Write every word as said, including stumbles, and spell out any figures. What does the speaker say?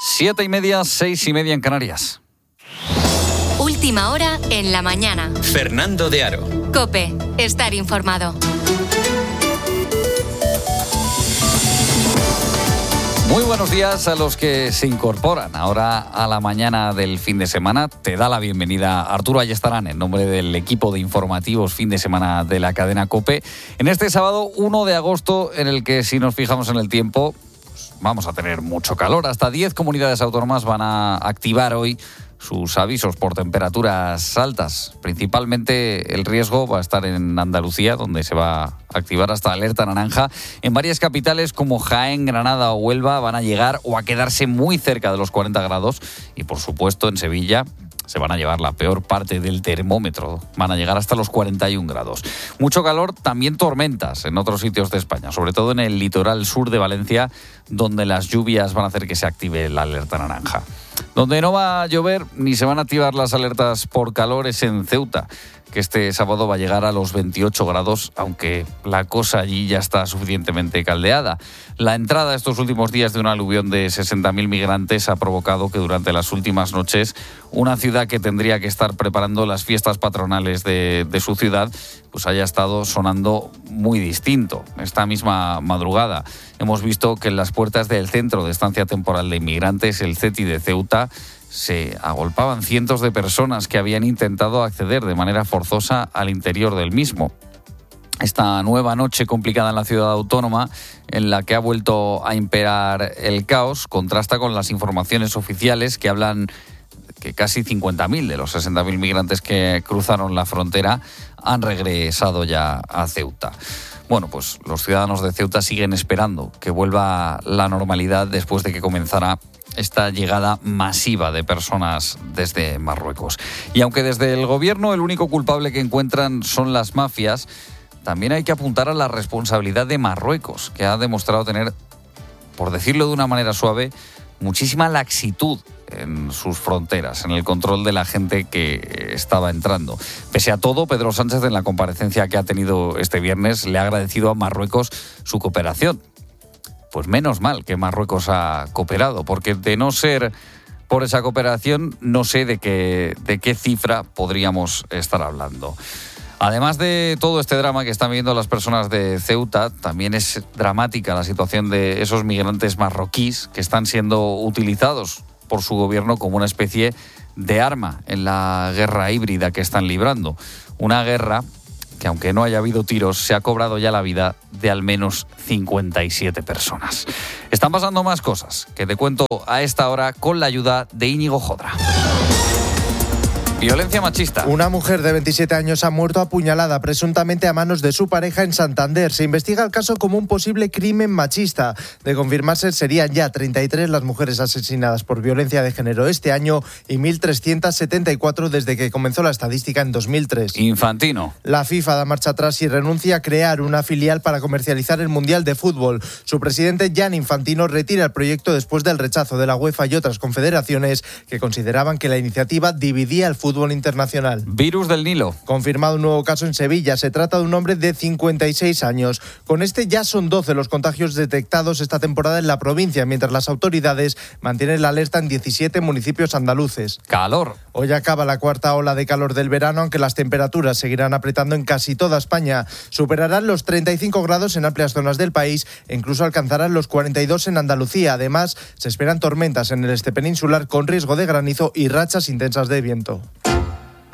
Siete y media, seis y media en Canarias. Última hora en la mañana. Fernando de Aro. COPE. Estar informado. Muy buenos días a los que se incorporan ahora a la mañana del fin de semana. Te da la bienvenida Arturo Ayestarán en nombre del equipo de informativos fin de semana de la cadena COPE. En este sábado uno de agosto, en el que, si nos fijamos en el tiempo, pues vamos a tener mucho calor. Hasta diez comunidades autónomas van a activar hoy sus avisos por temperaturas altas. Principalmente el riesgo va a estar en Andalucía, donde se va a activar hasta alerta naranja. En varias capitales como Jaén, Granada o Huelva van a llegar o a quedarse muy cerca de los cuarenta grados. Y por supuesto en Sevilla se van a llevar la peor parte del termómetro. Van a llegar hasta los cuarenta y un grados. Mucho calor, también tormentas en otros sitios de España, sobre todo en el litoral sur de Valencia, donde las lluvias van a hacer que se active la alerta naranja. Donde no va a llover ni se van a activar las alertas por calor es en Ceuta, que este sábado va a llegar a los veintiocho grados, aunque la cosa allí ya está suficientemente caldeada. La entrada estos últimos días de un aluvión de sesenta mil migrantes ha provocado que durante las últimas noches una ciudad que tendría que estar preparando las fiestas patronales de, de su ciudad, pues haya estado sonando muy distinto. Esta misma madrugada hemos visto que en las puertas del Centro de Estancia Temporal de Inmigrantes, el C E T I de Ceuta, se agolpaban cientos de personas que habían intentado acceder de manera forzosa al interior del mismo. Esta nueva noche complicada en la ciudad autónoma, en la que ha vuelto a imperar el caos, contrasta con las informaciones oficiales que hablan que casi cincuenta mil de los sesenta mil migrantes que cruzaron la frontera han regresado ya a Ceuta. Bueno, pues los ciudadanos de Ceuta siguen esperando que vuelva la normalidad después de que comenzara esta llegada masiva de personas desde Marruecos. Y aunque desde el gobierno el único culpable que encuentran son las mafias, también hay que apuntar a la responsabilidad de Marruecos, que ha demostrado tener, por decirlo de una manera suave, muchísima laxitud en sus fronteras, en el control de la gente que estaba entrando. Pese a todo, Pedro Sánchez, en la comparecencia que ha tenido este viernes, le ha agradecido a Marruecos su cooperación. Pues menos mal que Marruecos ha cooperado, porque de no ser por esa cooperación, no sé de qué, de qué cifra podríamos estar hablando. Además de todo este drama que están viviendo las personas de Ceuta, también es dramática la situación de esos migrantes marroquíes que están siendo utilizados por su gobierno como una especie de arma en la guerra híbrida que están librando. Una guerra que, aunque no haya habido tiros, se ha cobrado ya la vida de al menos cincuenta y siete personas. Están pasando más cosas que te cuento a esta hora con la ayuda de Íñigo Jodra. Violencia machista. Una mujer de veintisiete años ha muerto apuñalada presuntamente a manos de su pareja en Santander. Se investiga el caso como un posible crimen machista. De confirmarse, serían ya treinta y tres las mujeres asesinadas por violencia de género este año y mil trescientas setenta y cuatro desde que comenzó la estadística en dos mil tres. Infantino. La FIFA da marcha atrás y renuncia a crear una filial para comercializar el Mundial de Fútbol. Su presidente, Gianni Infantino, retira el proyecto después del rechazo de la UEFA y otras confederaciones que consideraban que la iniciativa dividía el fútbol fútbol internacional. Virus del Nilo. Confirmado un nuevo caso en Sevilla. Se trata de un hombre de cincuenta y seis años. Con este ya son doce los contagios detectados esta temporada en la provincia, mientras las autoridades mantienen la alerta en diecisiete municipios andaluces. Calor. Hoy acaba la cuarta ola de calor del verano, aunque las temperaturas seguirán apretando en casi toda España. Superarán los treinta y cinco grados en amplias zonas del país e incluso alcanzarán los cuarenta y dos en Andalucía. Además, se esperan tormentas en el este peninsular con riesgo de granizo y rachas intensas de viento.